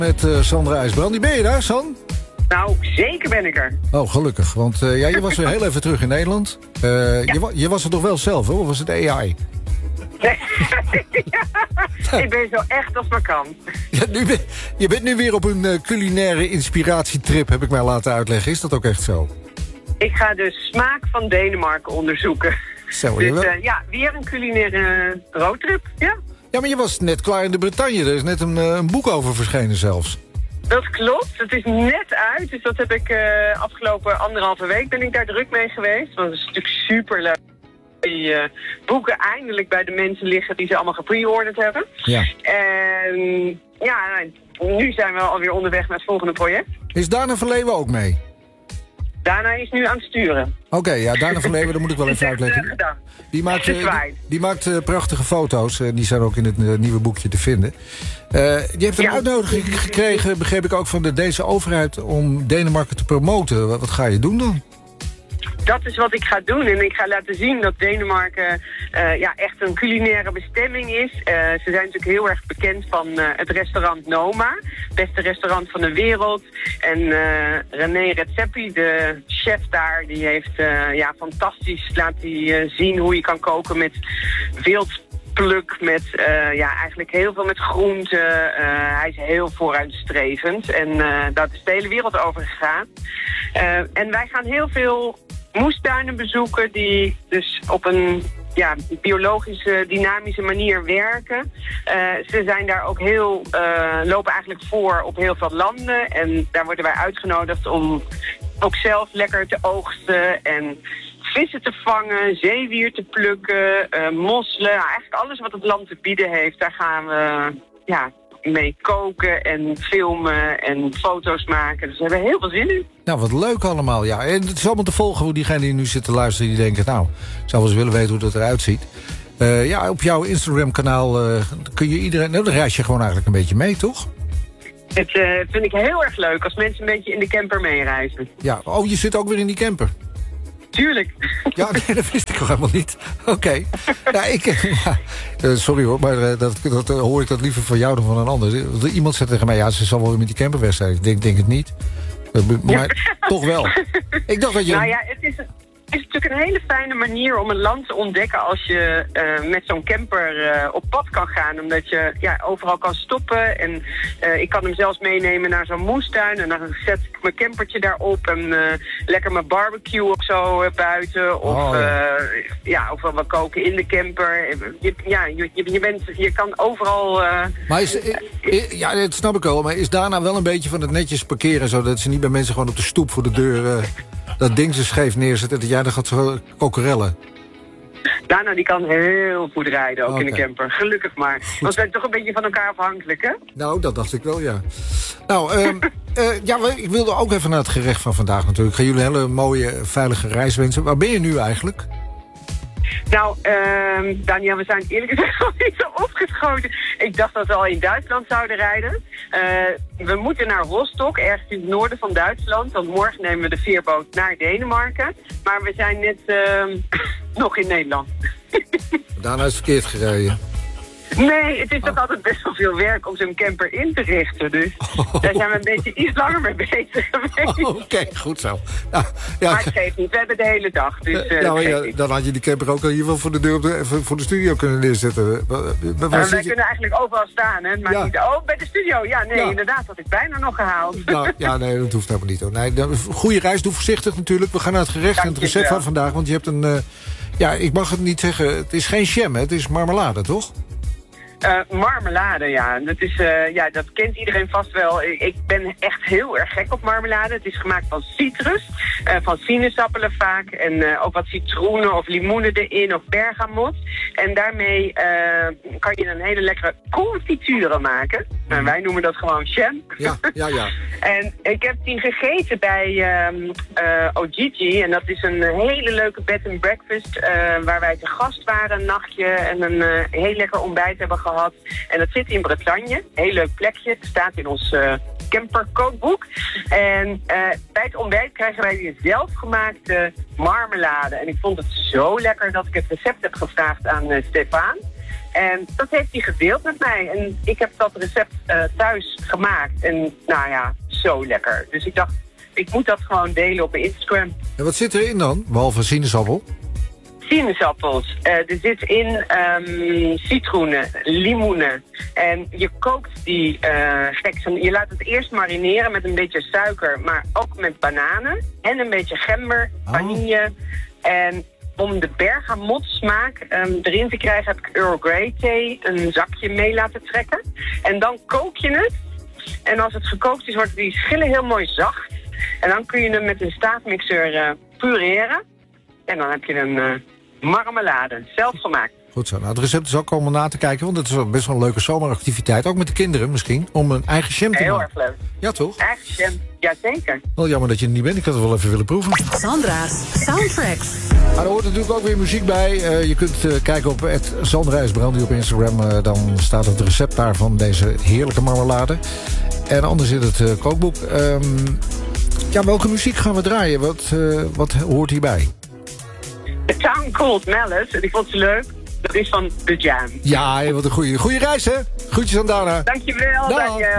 met Sandra IJsbrand. Ben je daar, San? Nou, zeker ben ik er. Oh, gelukkig. Want je was weer heel even terug in Nederland. Je was er toch wel zelf, hoor? Of was het AI? Nee. Ik ben zo echt als maar kan. Ja, je bent nu weer op een culinaire inspiratietrip, heb ik mij laten uitleggen. Is dat ook echt zo? Ik ga de smaak van Denemarken onderzoeken. Zo, dus weer een culinaire roadtrip, ja. Ja, maar je was net klaar in de Bretagne. Er is net een boek over verschenen zelfs. Dat klopt. Het is net uit. Dus dat heb ik afgelopen 1,5 week ben ik daar druk mee geweest. Want het is natuurlijk superleuk. Die boeken eindelijk bij de mensen liggen die ze allemaal gepreorderd hebben. Ja. En ja, nu zijn we alweer onderweg naar het volgende project. Is Dana van Leeuwen ook mee? Dana is nu aan het sturen. Oké, ja, Dana van Leeuwen, dat moet ik wel even uitleggen. Die maakt prachtige foto's. Die zijn ook in het nieuwe boekje te vinden. Je hebt een uitnodiging gekregen, begreep ik ook, van de Deense overheid om Denemarken te promoten. Wat ga je doen dan? Dat is wat ik ga doen. En ik ga laten zien dat Denemarken echt een culinaire bestemming is. Ze zijn natuurlijk heel erg bekend van het restaurant Noma. Het beste restaurant van de wereld. En René Redzepi, de chef daar, die heeft fantastisch laten zien hoe je kan koken met wildpluk, met eigenlijk heel veel met groenten. Hij is heel vooruitstrevend. En dat is de hele wereld over gegaan. En wij gaan heel veel moestuinen bezoeken die dus op een biologische, dynamische manier werken. Ze zijn daar ook lopen eigenlijk voor op heel veel landen. En daar worden wij uitgenodigd om ook zelf lekker te oogsten en vissen te vangen, zeewier te plukken, mosselen. Eigenlijk alles wat het land te bieden heeft, daar gaan we mee koken en filmen en foto's maken. Dus we hebben heel veel zin in. Nou, wat leuk allemaal, ja. En het is allemaal te volgen hoe diegenen die nu zitten luisteren, die denken, nou, ik zou wel eens willen weten hoe dat eruit ziet. Op jouw Instagram-kanaal kun je iedereen... Nou, dan reis je gewoon eigenlijk een beetje mee, toch? Het vind ik heel erg leuk als mensen een beetje in de camper meereizen. Ja, je zit ook weer in die camper. Tuurlijk. Ja, nee, dat wist ik nog helemaal niet. Oké. Sorry hoor, maar dat hoor ik dat liever van jou dan van een ander. Iemand zei tegen mij, ze zal wel weer met die camper weg zijn. Ik denk het niet. Maar toch wel. Ik dacht dat je... Nou ja, het is natuurlijk een hele fijne manier om een land te ontdekken als je met zo'n camper op pad kan gaan. Omdat je overal kan stoppen. En ik kan hem zelfs meenemen naar zo'n moestuin. En dan zet ik mijn campertje daarop en lekker mijn barbecue of zo buiten. Of of we koken in de camper. Je kan overal... Maar dat snap ik wel. Maar is daarna wel een beetje van het netjes parkeren, zodat ze niet bij mensen gewoon op de stoep voor de deur... dat ding ze scheef neerzet en dat jij dan gaat kokerellen. Dana die kan heel goed rijden, ook in de camper. Gelukkig maar. Want we zijn toch een beetje van elkaar afhankelijk, hè? Nou, dat dacht ik wel, ja. Nou, ik wilde ook even naar het gerecht van vandaag natuurlijk. Ik ga jullie een hele mooie, veilige reis wensen. Waar ben je nu eigenlijk? Nou, Daniel, we zijn eerlijk gezegd al niet zo opgeschoten. Ik dacht dat we al in Duitsland zouden rijden. We moeten naar Rostock, ergens in het noorden van Duitsland. Want morgen nemen we de veerboot naar Denemarken. Maar we zijn net nog in Nederland. Daarna is het verkeerd gereden. Nee, het is toch altijd best wel veel werk om zo'n camper in te richten. Dus daar zijn we een beetje iets langer mee bezig geweest. Oké, goed zo. Maar het geeft niet, we hebben de hele dag. Dus, dan had je die camper ook in ieder geval voor de deur voor de studio kunnen neerzetten. Wij kunnen eigenlijk overal staan, hè? Maar niet, bij de studio. Ja, nee, inderdaad, dat ik bijna nog gehaald. Nou, nee, dat hoeft helemaal niet. Nee, goede reis, doe voorzichtig natuurlijk. We gaan naar het gerecht en het recept van vandaag. Want je hebt een... ik mag het niet zeggen, het is geen jam, hè? Het is marmelade, toch? Marmelade, ja. Dat kent iedereen vast wel. Ik ben echt heel erg gek op marmelade. Het is gemaakt van citrus, van sinaasappelen vaak. En ook wat citroenen of limoenen erin of bergamot. En daarmee kan je een hele lekkere confiture maken. En wij noemen dat gewoon jam. Ja. En ik heb die gegeten bij Ojiji. En dat is een hele leuke bed and breakfast. Waar wij te gast waren een nachtje. En een heel lekker ontbijt hebben gehad. En dat zit in Bretagne. Heel leuk plekje. Het staat in ons camperkookboek. En bij het ontbijt krijgen wij die zelfgemaakte marmelade. En ik vond het zo lekker dat ik het recept heb gevraagd aan Stefan. En dat heeft hij gedeeld met mij. En ik heb dat recept thuis gemaakt. En nou ja, zo lekker. Dus ik dacht, ik moet dat gewoon delen op mijn Instagram. En wat zit erin dan, behalve sinaasappel? Sinaasappels. Er zit in citroenen, limoenen. En je kookt die je laat het eerst marineren met een beetje suiker, maar ook met bananen. En een beetje gember, vanille. En om de bergamotsmaak erin te krijgen heb ik Earl Grey thee een zakje mee laten trekken. En dan kook je het. En als het gekookt is, worden die schillen heel mooi zacht. En dan kun je hem met een staafmixer pureren. En dan heb je een marmelade, zelf gemaakt. Goed zo. Nou, het recept is ook allemaal na te kijken, want het is best wel een leuke zomeractiviteit. Ook met de kinderen misschien, om een eigen jam te maken. Heel erg leuk. Ja, toch? Eigen jam, jazeker. Wel jammer dat je er niet bent. Ik had het wel even willen proeven. Sandra's Soundtracks. Er hoort natuurlijk ook weer muziek bij. Je kunt kijken op @SandraIsBrandy op Instagram. Dan staat het recept daar van deze heerlijke marmelade. En anders in het kookboek. Welke muziek gaan we draaien? Wat hoort hierbij? The Town Called Malice, en ik vond ze leuk. Dat is van The Jam. Ja, wat een goede reis, hè? Groetjes aan Dana. Dankjewel, Daniel.